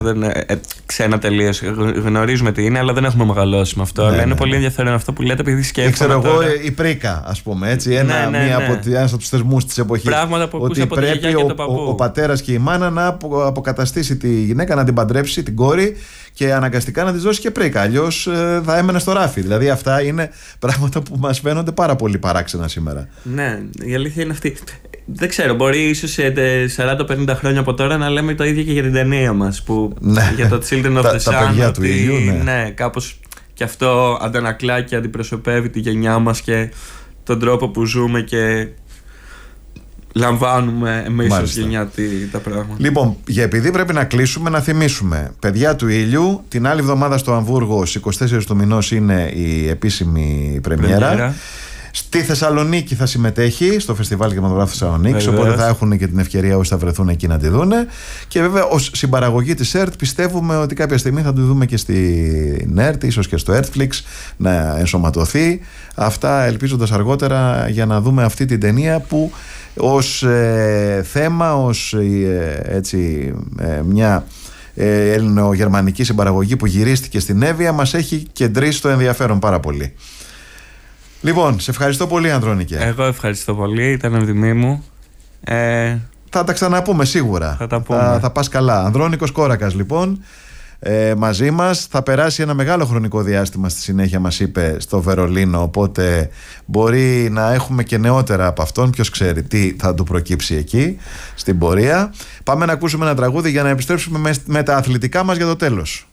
Ξένα τελείως. Γνωρίζουμε τι είναι, αλλά δεν έχουμε μεγαλώσει με αυτό. Αλλά είναι πολύ ενδιαφέρον αυτό που λέτε, επειδή σκέφτομαι. Ξέρω εγώ, η πρίκα, ας πούμε, έτσι. Ένας από τους θεσμούς της εποχής. Πράγματα που ακούσα από τη γιαγιά και το παππού. Ο πατέρας και η μάνα να αποκαταστήσει τη γυναίκα, να την παντρέψει, την κόρη, και αναγκαστικά να της δώσει και πρίκα. Αλλιώς θα έμενε στο ράφι. Δηλαδή, αυτά είναι πράγματα που μας φαίνονται πάρα πολύ παράξενα σήμερα. Ναι, η αλήθεια είναι αυτή. Δεν ξέρω, μπορεί ίσως σε 40-50 χρόνια από τώρα να λέμε το ίδιο και για την ταινία μας. Για το Children of the Sun. Τα παιδιά του ήλιου, ναι, κάπως και αυτό αντανακλά και αντιπροσωπεύει τη γενιά μας και τον τρόπο που ζούμε και λαμβάνουμε εμείς ως γενιά τα πράγματα. Λοιπόν, επειδή πρέπει να κλείσουμε, να θυμίσουμε: Παιδιά του ήλιου, την άλλη εβδομάδα στο Αμβούργο, στις 24 του μηνός, είναι η επίσημη πρεμιέρα. Στη Θεσσαλονίκη θα συμμετέχει στο Φεστιβάλ Κινηματογράφου Θεσσαλονίκης, οπότε θα έχουν και την ευκαιρία όσοι θα βρεθούν εκεί να τη δούνε. Και βέβαια, ως συμπαραγωγή της ΕΡΤ, πιστεύουμε ότι κάποια στιγμή θα τη δούμε και στην ΕΡΤ, ίσως και στο Ertflix, να ενσωματωθεί. Αυτά ελπίζοντας αργότερα, για να δούμε αυτή την ταινία που ως θέμα, ως μια ελληνογερμανική συμπαραγωγή που γυρίστηκε στην Εύβοια, μας έχει κεντρήσει το ενδιαφέρον πάρα πολύ. Λοιπόν, σε ευχαριστώ πολύ, Ανδρώνικε. Εγώ ευχαριστώ πολύ, ήταν ευδομή μου. Θα τα ξαναπούμε σίγουρα. Θα πας καλά. Ανδρώνικος Κόρακας, λοιπόν, μαζί μας. Θα περάσει ένα μεγάλο χρονικό διάστημα στη συνέχεια, μας είπε, στο Βερολίνο. Οπότε μπορεί να έχουμε και νεότερα από αυτόν. Ποιος ξέρει τι θα του προκύψει εκεί στην πορεία. Πάμε να ακούσουμε ένα τραγούδι για να επιστρέψουμε με τα αθλητικά μας για το τέλος.